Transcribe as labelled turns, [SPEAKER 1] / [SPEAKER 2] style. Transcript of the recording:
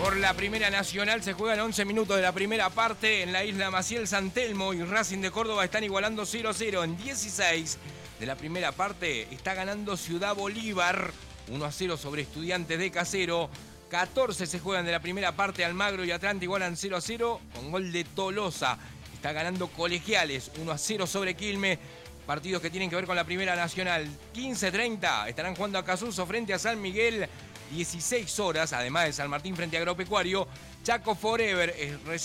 [SPEAKER 1] Por la Primera Nacional se juegan 11 minutos de la primera parte. En la isla Maciel, San Telmo y Racing de Córdoba están igualando 0-0. En 16 de la primera parte está ganando Ciudad Bolívar 1-0 sobre Estudiantes de Casero. 14 se juegan de la primera parte. Almagro y Atlanta igualan 0-0 con gol de Tolosa. Está ganando Colegiales 1-0 sobre Quilmes. Partidos que tienen que ver con la Primera Nacional. 15:30 estarán jugando a Casuso frente a San Miguel. 16 horas, además de San Martín frente a Agropecuario. Chaco Forever